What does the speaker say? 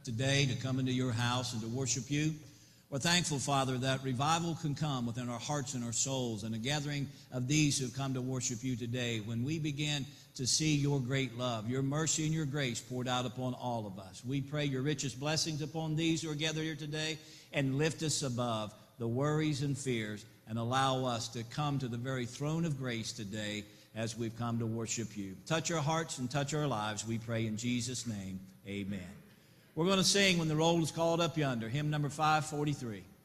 today to come into your house and to worship you. We're thankful, Father, that revival can come within our hearts and our souls, and a gathering of these who've come to worship you today when we begin to see your great love, your mercy and your grace poured out upon all of us. We pray your richest blessings upon these who are gathered here today, and lift us above the worries and fears, and allow us to come to the very throne of grace today as we've come to worship you. Touch our hearts and touch our lives, we pray in Jesus' name. Amen. We're going to sing when the roll is called up yonder, hymn number 543.